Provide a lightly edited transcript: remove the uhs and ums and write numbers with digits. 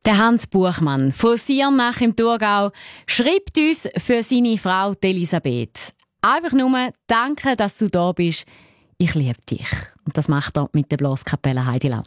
Der Hans Buchmann von Siernach im Thurgau schreibt uns für seine Frau Elisabeth. Einfach nur danke, dass du da bist. Ich liebe dich. Und das macht er mit der Blaskapelle Heideland.